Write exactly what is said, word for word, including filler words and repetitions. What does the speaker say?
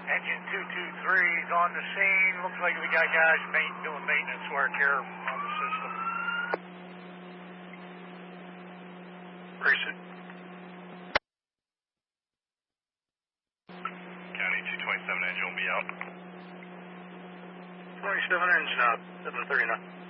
Engine two two three is on the scene. Looks like we got guys main, doing maintenance work here on the system. Pursuit. County two twenty-seven engine will be out. twenty-seven engine out, seven thirty-nine.